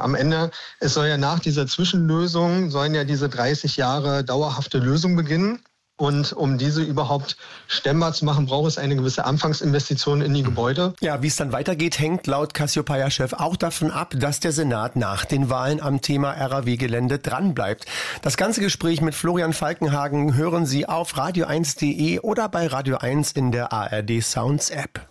am Ende, es soll ja nach dieser Zwischenlösung, sollen ja diese 30 Jahre dauerhafte Lösung beginnen. Und um diese überhaupt stemmbar zu machen, braucht es eine gewisse Anfangsinvestition in die Gebäude. Ja, wie es dann weitergeht, hängt laut Cassiopeia-Chef auch davon ab, dass der Senat nach den Wahlen am Thema RAW-Gelände dranbleibt. Das ganze Gespräch mit Florian Falkenhagen hören Sie auf radio1.de oder bei Radio 1 in der ARD Sounds App.